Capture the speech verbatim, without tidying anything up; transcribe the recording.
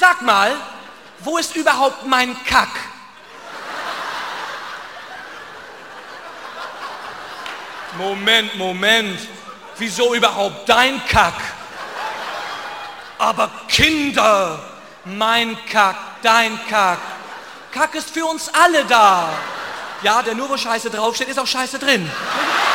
Sag mal, wo ist überhaupt mein Kack? Moment, Moment. Wieso überhaupt dein Kack? Aber Kinder, mein Kack, dein Kack. Kack ist für uns alle da. Ja, der nur wo Scheiße draufsteht, ist auch Scheiße drin.